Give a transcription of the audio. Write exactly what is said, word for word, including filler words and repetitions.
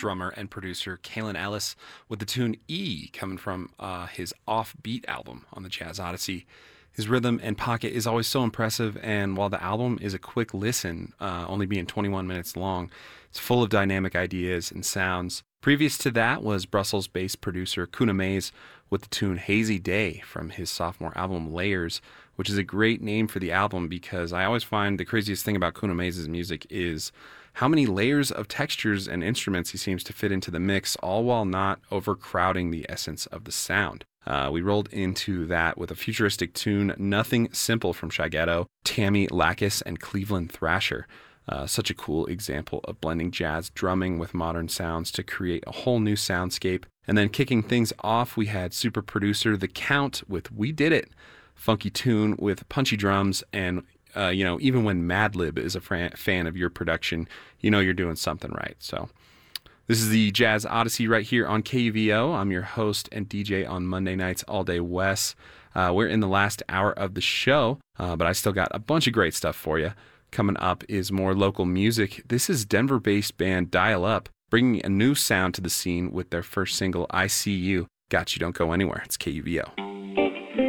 drummer and producer Kalen Ellis with the tune E, coming from uh, his Offbeat album on the Jazz Odyssey. His rhythm and pocket is always so impressive, and while the album is a quick listen, uh, only being twenty-one minutes long, it's full of dynamic ideas and sounds. Previous to that was Brussels-based producer Kuna Maze with the tune Hazy Day from his sophomore album Layers, which is a great name for the album because I always find the craziest thing about Kuna Maze's music is how many layers of textures and instruments he seems to fit into the mix, all while not overcrowding the essence of the sound. Uh, we rolled into that with a futuristic tune, Nothing Simple from Shy Ghetto, Tammy Lacus, and Cleveland Thrasher. Uh, such a cool example of blending jazz drumming with modern sounds to create a whole new soundscape. And then kicking things off, we had super producer The Count with We Did It, funky tune with punchy drums. And, uh, you know, even when Madlib is a fran- fan of your production, you know you're doing something right. So this is the Jazz Odyssey right here on K U V O. I'm your host and D J on Monday nights all day, Wes. Uh, we're in the last hour of the show, uh, but I still got a bunch of great stuff for you. Coming up is more local music. This is Denver-based band Dial Up, bringing a new sound to the scene with their first single, I See You. Got you, don't go anywhere. It's K U V O.